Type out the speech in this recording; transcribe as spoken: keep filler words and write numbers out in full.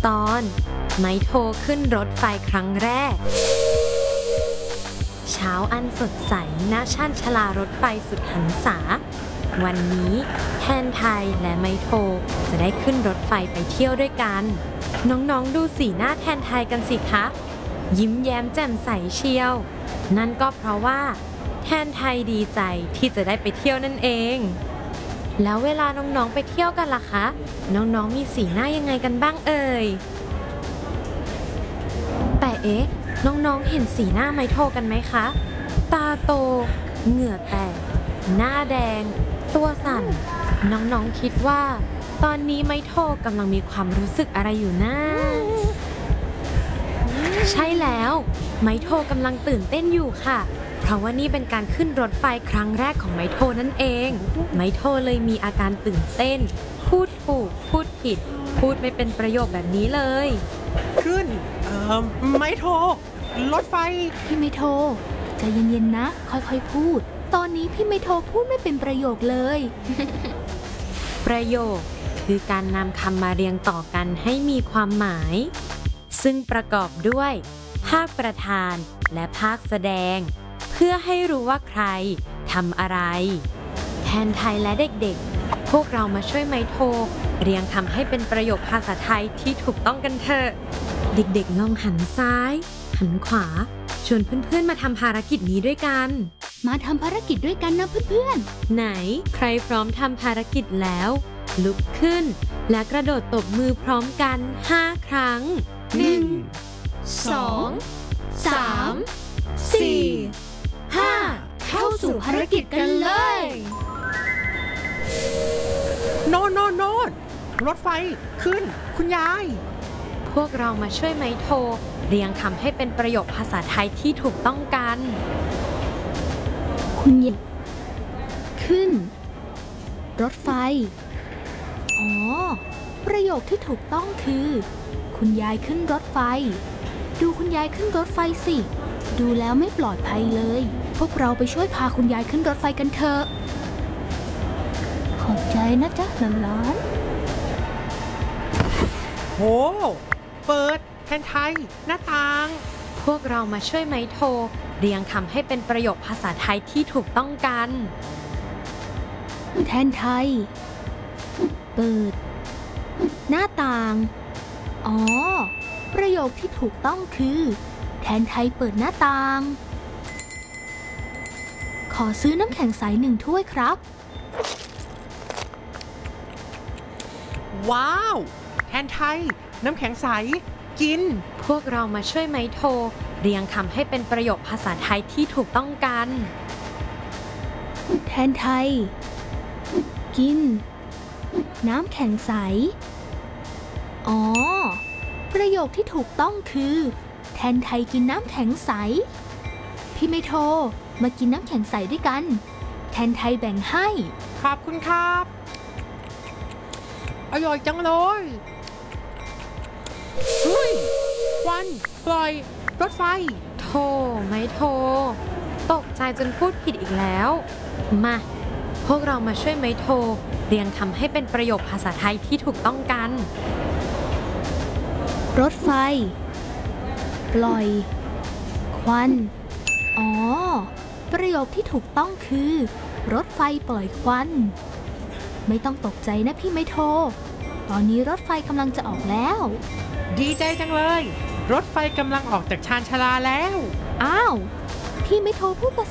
ตอนไมโทรขึ้นรถไฟครั้งแรกเช้าอันสดใสณชั่นชลารถไฟสุดหันษาวันนี้แทนไทยและไมโทรจะได้ขึ้นรถไฟไปเที่ยวด้วยกันน้องๆดูสีหน้าแทนไทยกันสิคะยิ้มแย้มแจ่มใสเชียวนั่นก็เพราะว่าแทนไทยดีใจที่จะได้ไปเที่ยวนั่นเองแล้วเวลาน้องๆไปเที่ยวกันล่ะคะน้องๆมีสีหน้ายังไงกันบ้างเอ่ยแต่เอ๊ะน้องๆเห็นสีหน้าไมโทรกันไหมคะตาโตเหงื่อแตกหน้าแดงตัวสั่นน้องๆคิดว่าตอนนี้ไมโทรกำลังมีความรู้สึกอะไรอยู่นะใช่แล้วไมโทรกำลังตื่นเต้นอยู่ค่ะเพราะว่านี่เป็นการขึ้นรถไฟครั้งแรกของไมโทรนั่นเองไมโทรเลยมีอาการตื่นเต้นพูดถูกพูดผิดพูดไม่เป็นประโยคแบบนี้เลยขึ้นเอ่อไมโทรรถไฟพี่ไมโทรใจเย็นๆนะค่อยๆพูดตอนนี้พี่ไมโทรพูดไม่เป็นประโยคเลยประโยคคือการนำคำมาเรียงต่อกันให้มีความหมายซึ่งประกอบด้วยภาคประธานและภาคแสดงเพื่อให้รู้ว่าใครทำอะไรแทนไทยและเด็กๆพวกเรามาช่วยไมโทรเรียงคำให้เป็นประโยคภาษาไทยที่ถูกต้องกันเถอะเด็กๆลองหันซ้ายหันขวาชวนเพื่อนๆมาทำภารกิจนี้ด้วยกันมาทำภารกิจด้วยกันนะเพื่อนๆไหนใครพร้อมทำภารกิจแล้วลุกขึ้นและกระโดดตบมือพร้อมกันห้าครั้งหนึ่งสองสามสี่ห้าเข้าสู่ภารกิจกันเลยโน่นโน่นโน่นรถไฟขึ้นคุณยายพวกเรามาช่วยไมโทรเรียงคำให้เป็นประโยคภาษาไทยที่ถูกต้องกันคุณยายขึ้นรถไฟอ๋อประโยคที่ถูกต้องคือคุณยายขึ้นรถไฟดูคุณยายขึ้นรถไฟสิดูแล้วไม่ปลอดภัยเลยพวกเราไปช่วยพาคุณยายขึ้นรถไฟกันเถอะขอบใจนะจ๊ะหลานๆโหเปิดแทนไทยหน้าต่างพวกเรามาช่วยไมโทรเรียงคำให้เป็นประโยคภาษาไทยที่ถูกต้องกันแทนไทยเปิดหน้าต่างอ๋อประโยคที่ถูกต้องคือแทนไทยเปิดหน้าต่างขอซื้อน้ำแข็งใสหนึ่งถ้วยครับว้าวแทนไทยน้ำแข็งใสกินพวกเรามาช่วยไมโทรเรียงคำให้เป็นประโยคภาษาไทยที่ถูกต้องกันแทนไทยกินน้ำแข็งใสอ๋อประโยคที่ถูกต้องคือแทนไทยกินน้ำแข็งใสพี่ไมโทรมากินน้ำแข็งใสด้วยกันแทนไทยแบ่งให้ขอบคุณครับอร่อยจังเลยเฮ้ยควันปล่อยรถไฟโธ่ไมโทรตกใจจนพูดผิดอีกแล้วมาพวกเรามาช่วยไมโทรเรียงคำให้เป็นประโยคภาษาไทยที่ถูกต้องกันรถไฟปล่อยควันอ๋อประโยคที่ถูกต้องคือรถไฟปล่อยควันไม่ต้องตกใจนะพี่ไมโทรตอนนี้รถไฟกำลังจะออกแล้วดีใจจังเลยรถไฟกำลังออกจากชานชาลาแล้วอ้าวพี่ไมโทรพูดภา